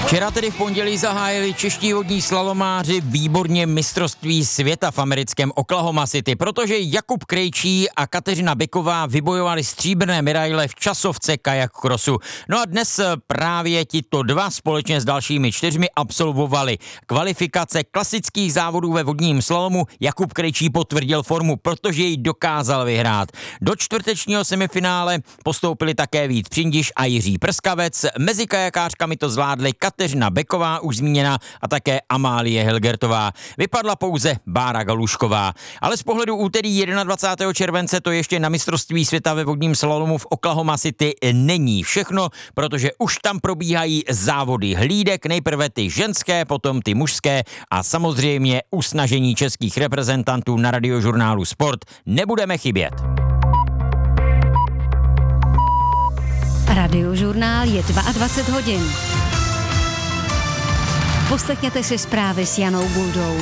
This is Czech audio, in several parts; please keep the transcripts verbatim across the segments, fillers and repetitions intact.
Včera tedy v pondělí zahájili čeští vodní slalomáři výborně mistrovství světa v americkém Oklahoma City, protože Jakub Krejčí a Kateřina Beková vybojovali stříbrné medaile v časovce kajak crossu. No a dnes právě tito dva společně s dalšími čtyřmi absolvovali kvalifikace klasických závodů ve vodním slalomu. Jakub Krejčí potvrdil formu, protože ji dokázal vyhrát. Do čtvrtečního semifinále postoupili také Vít Přindiš a Jiří Prskavec. Mezi kajakářkami to zvládly Kateřina Beková, už zmíněná, a také Amálie Helgertová. Vypadla pouze Bára Galušková. Ale z pohledu úterý dvacátého prvního července to ještě na mistrovství světa ve vodním slalomu v Oklahoma City není všechno, protože už tam probíhají závody hlídek, nejprve ty ženské, potom ty mužské a samozřejmě usnažení českých reprezentantů na Radiožurnálu Sport nebudeme chybět. Radiožurnál je dvacet dva hodin. Poslechněte si zprávy s Janou Buldou.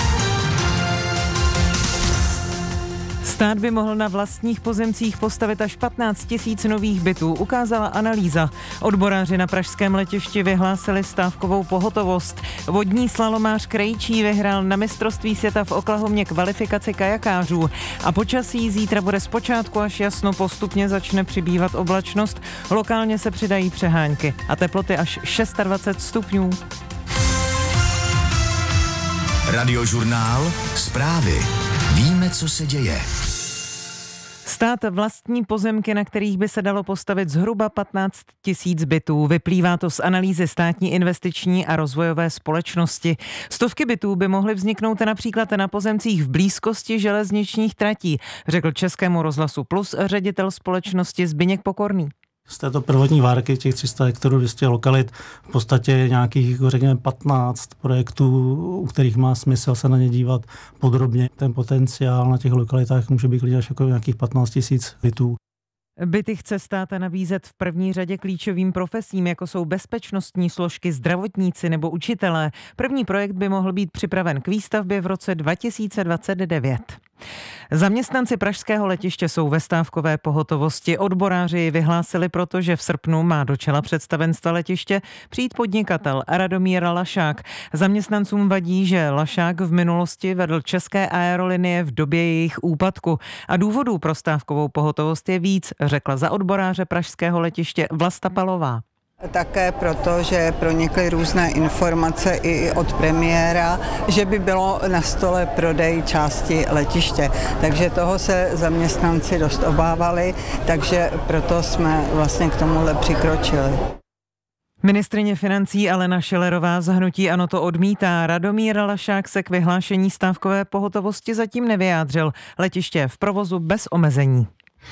Stát by mohl na vlastních pozemcích postavit až patnáct tisíc nových bytů, ukázala analýza. Odboráři na pražském letišti vyhlásili stávkovou pohotovost. Vodní slalomář Krejčí vyhrál na mistrovství světa v Oklahomě kvalifikaci kajakářů. A počasí zítra bude zpočátku až jasno, postupně začne přibývat oblačnost, lokálně se přidají přehánky a teploty až dvacet šest stupňů. Radiožurnál Zprávy. Víme, co se děje. Stát vlastní pozemky, na kterých by se dalo postavit zhruba patnáct tisíc bytů. Vyplývá to z analýzy státní investiční a rozvojové společnosti. Stovky bytů by mohly vzniknout například na pozemcích v blízkosti železničních tratí, řekl Českému rozhlasu Plus ředitel společnosti Zbyněk Pokorný. Z této prvotní várky těch tři sta hektarů, dvě stě lokalit, v podstatě nějakých, jako řekněme, patnáct projektů, u kterých má smysl se na ně dívat podrobně. Ten potenciál na těch lokalitách může být klidně až jako nějakých patnáct tisíc bytů. Byty chce stát nabízet v první řadě klíčovým profesím, jako jsou bezpečnostní složky, zdravotníci nebo učitelé. První projekt by mohl být připraven k výstavbě v roce dva tisíce dvacet devět. Zaměstnanci pražského letiště jsou ve stávkové pohotovosti. Odboráři ji vyhlásili, protože v srpnu má do čela představenstva letiště přijít podnikatel Radomír Lašák. Zaměstnancům vadí, že Lašák v minulosti vedl české aerolinie v době jejich úpadku. A důvodů pro stávkovou pohotovost je víc, řekla za odboráře pražského letiště Vlasta Palová. Také proto, že pronikly různé informace i od premiéra, že by bylo na stole prodej části letiště. Takže toho se zaměstnanci dost obávali, takže proto jsme vlastně k tomuhle přikročili. Ministryně financí Alena Schillerová z hnutí ANO to odmítá. Radomír Lašák se k vyhlášení stávkové pohotovosti zatím nevyjádřil. Letiště je v provozu bez omezení.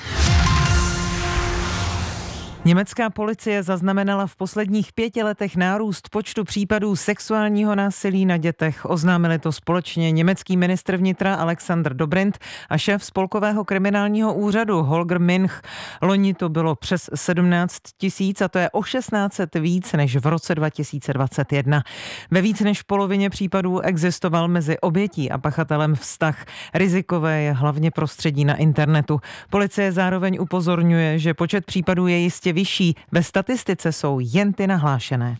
Německá policie zaznamenala v posledních pěti letech nárůst počtu případů sexuálního násilí na dětech. Oznámili to společně německý ministr vnitra Alexander Dobrindt a šéf spolkového kriminálního úřadu Holger Minch. Loni to bylo přes sedmnáct tisíc a to je o šestnáct set víc než v roce dva tisíce dvacet jedna. Ve víc než polovině případů existoval mezi obětí a pachatelem vztah. Rizikové je hlavně prostředí na internetu. Policie zároveň upozorňuje, že počet případů je jistě vyšší. Ve statistice jsou jen ty nahlášené.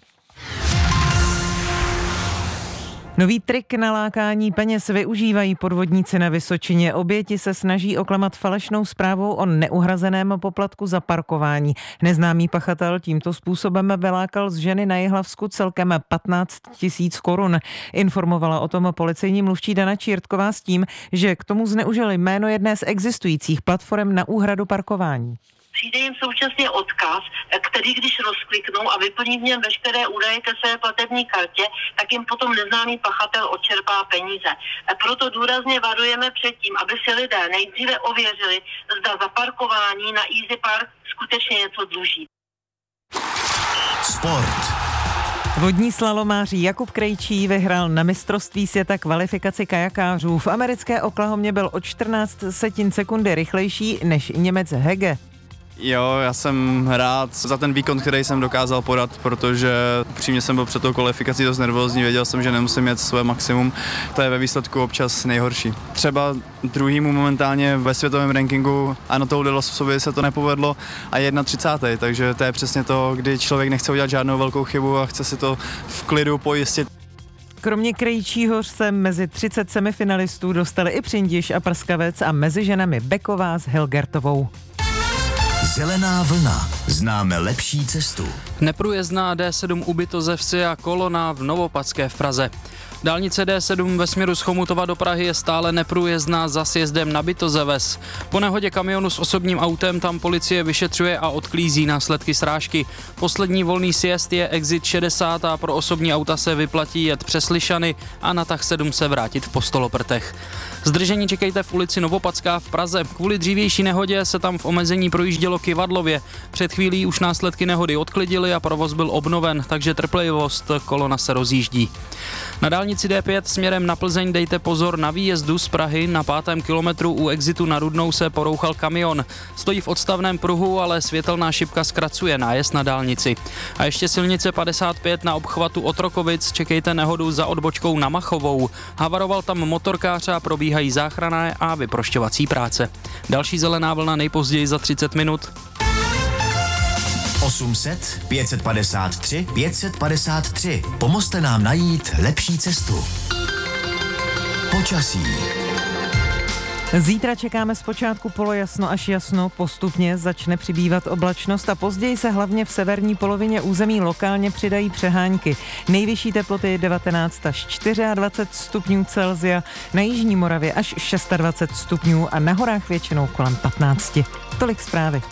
Nový trik na lákání peněz využívají podvodníci na Vysočině. Oběti se snaží oklamat falešnou zprávou o neuhrazeném poplatku za parkování. Neznámý pachatel tímto způsobem vylákal z ženy na Jihlavsku celkem patnáct tisíc korun. Informovala o tom policejní mluvčí Dana Čírtková s tím, že k tomu zneužili jméno jedné z existujících platform na úhradu parkování. Přijde jim současně odkaz, který když rozkliknou a vyplní v něm veškeré údaje ke své platební kartě, tak jim potom neznámý pachatel odčerpá peníze. Proto důrazně varujeme před tím, aby si lidé nejdříve ověřili, zda za parkování na Easy Park skutečně něco dluží. Sport. Vodní slalomář Jakub Krejčí vyhrál na mistrovství světa kvalifikaci kajakářů. V americké Oklahomě byl o čtrnáct setin sekundy rychlejší než Němec Hege. Jo, já jsem rád za ten výkon, který jsem dokázal podat, protože upřímně jsem byl před tou kvalifikací dost nervózní, věděl jsem, že nemusím jet své maximum, to je ve výsledku občas nejhorší. Třeba druhýmu momentálně ve světovém rankingu Anatol Losovi se to nepovedlo a třicátý první takže to je přesně to, kdy člověk nechce udělat žádnou velkou chybu a chce si to v klidu pojistit. Kromě Krejčího se mezi třicet semifinalistů dostali i Přindiš a Prskavec a mezi ženami Beková s Hilgertovou. Zelená vlna. Známe lepší cestu. Neprůjezdná D sedm u Bytozevsi a kolona v Novopadské v Praze. Dálnice D sedm ve směru z Chomutova do Prahy je stále neprůjezdná za sjezdem na Bytozeves. Po nehodě kamionu s osobním autem tam policie vyšetřuje a odklízí následky srážky. Poslední volný sjezd je exit šedesát a pro osobní auta se vyplatí jet přes Lišany a na tah sedm se vrátit v Postoloprtech. Zdržení čekejte v ulici Novopadská v Praze. Kvůli dřívější nehodě se tam v omezení projíždělo Kyvadlově. Před chvílí už následky nehody odklidili a provoz byl obnoven, takže trpělivost, kolona se rozjíždí. Na dálnici D pět směrem na Plzeň dejte pozor na výjezdu z Prahy. Na pátém kilometru u exitu na Rudnou se porouchal kamion. Stojí v odstavném pruhu, ale světelná šipka zkracuje nájezd na dálnici. A ještě silnice padesát pět na obchvatu Otrokovic, čekejte nehodu za odbočkou na Machovou. Havaroval tam motorkář a probíhají záchranné a vyprošťovací práce. Další zelená vlna nejpozději za třicet minut. osm set, pět set padesát tři, pět set padesát tři. Pomozte nám najít lepší cestu. Počasí. Zítra čekáme zpočátku polojasno až jasno, postupně začne přibývat oblačnost a později se hlavně v severní polovině území lokálně přidají přehánky. Nejvyšší teploty devatenáct až dvacet čtyři stupňů Celsia, na jižní Moravě až dvacet šest stupňů a na horách většinou kolem patnáct. Tolik zprávy.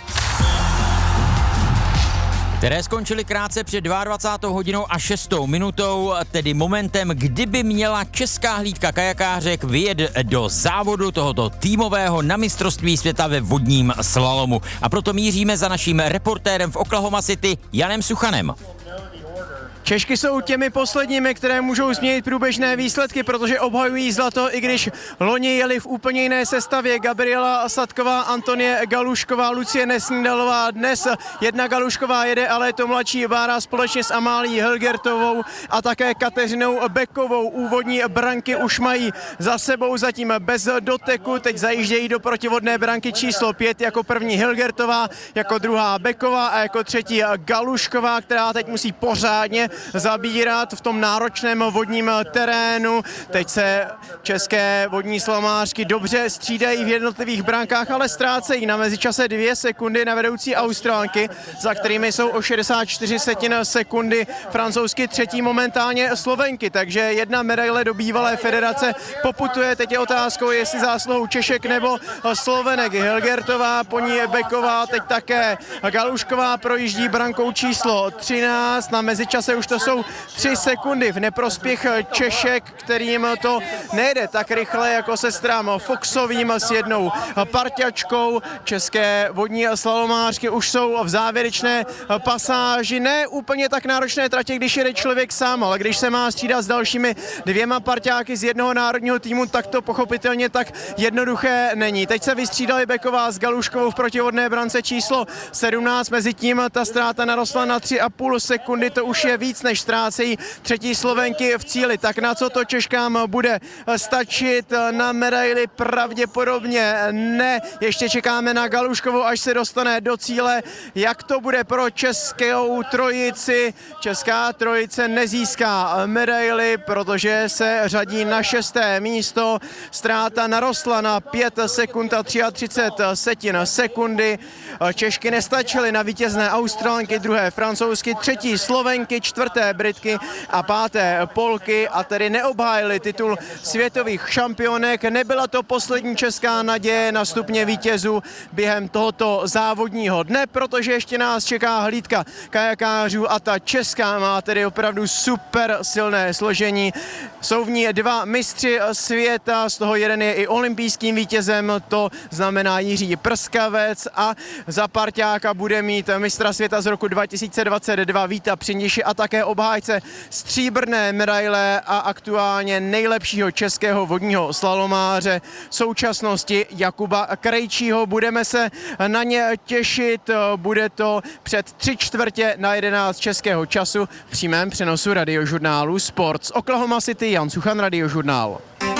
Které skončily krátce před dvacátou druhou hodinou a šestou minutou, tedy momentem, kdyby měla česká hlídka kajakářek vyjet do závodu tohoto týmového na mistrovství světa ve vodním slalomu. A proto míříme za naším reportérem v Oklahoma City Janem Suchanem. Češky jsou těmi posledními, které můžou změnit průběžné výsledky, protože obhajují zlato, i když loni jeli v úplně jiné sestavě. Gabriela Sadková, Antonie Galušková, Lucie Nesnídalová. Dnes jedna Galušková jede, ale je to mladší Bára společně s Amálí Hilgertovou a také Kateřinou Bekovou. Úvodní branky už mají za sebou, zatím bez doteku. Teď zajíždějí do protivodné branky číslo pět, jako první Hilgertová, jako druhá Beková a jako třetí Galušková, která teď musí pořádně zabírat v tom náročném vodním terénu. Teď se české vodní slamářky dobře střídají v jednotlivých brankách, ale ztrácejí na mezičase dvě sekundy na vedoucí Australky, za kterými jsou o šedesát čtyři setin sekundy francouzsky třetí momentálně Slovenky, takže jedna medaile do bývalé federace poputuje. Teď je otázkou, jestli zásluhou Češek nebo Slovenek. Hilgertová, po ní Beková, teď také Galušková projíždí brankou číslo třináct, na mezičase už to jsou tři sekundy v neprospěch Češek, kterým to nejde tak rychle jako sestrám Foxovým s jednou parťačkou. České vodní slalomářky už jsou v závěrečné pasáži. Ne úplně tak náročné tratě, když jede člověk sám, ale když se má střídat s dalšími dvěma parťáky z jednoho národního týmu, tak to pochopitelně tak jednoduché není. Teď se vystřídali Beková s Galuškovou v protivodné brance číslo sedmnáct, mezi tím ta ztráta narostla na tři a půl sekundy, to už je víc než ztrácejí třetí Slovenky v cíli. Tak na co to Češkám bude stačit? Na medaili pravděpodobně ne. Ještě čekáme na Galuškovou, až se dostane do cíle. Jak to bude pro českou trojici? Česká trojice nezíská medaili, protože se řadí na šesté místo. Ztráta narostla na pět sekund a třicet tři setin sekundy. Češky nestačily na vítězné Australanky, druhé Francouzsky, třetí Slovenky, čtvrté Britky a páté Polky a tedy neobhájili titul světových šampionek. Nebyla to poslední česká naděje na stupně vítězů během tohoto závodního dne, protože ještě nás čeká hlídka kajakářů a ta česká má tedy opravdu super silné složení. Jsou v ní dva mistři světa, z toho jeden je i olympijským vítězem, to znamená Jiří Prskavec, a za parťáka bude mít mistra světa z roku dva tisíce dvacet dva Víta Přindiši a také také obhájce stříbrné medaile a aktuálně nejlepšího českého vodního slalomáře v současnosti Jakuba Krejčího. Budeme se na ně těšit, bude to před tři čtvrtě na jedenáct českého času v přímém přenosu radiožurnálu Sport. Z Oklahoma City Jan Suchan, Radiožurnál.